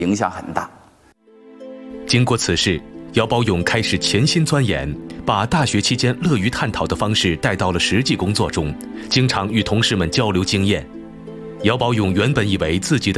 影响很大。 经过此事，姚宝勇开始潜心钻研，把大学期间乐于探讨的方式带到了实际工作中，经常与同事们交流经验。姚宝勇原本以为自己的